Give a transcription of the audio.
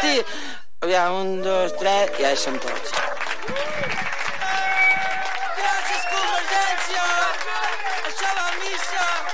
tutti. Aviam, 1, 2, 3, ja hi som tots. Gràcies, Convergència! Això va a missa!